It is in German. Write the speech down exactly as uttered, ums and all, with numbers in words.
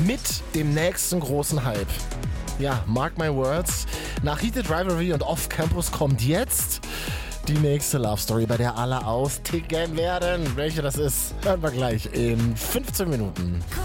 mit dem nächsten großen Hype. Ja, mark my words. Nach Heated Rivalry und Off Campus kommt jetzt die nächste Love Story, bei der alle austicken werden. Welche das ist, hören wir gleich in fünfzehn Minuten.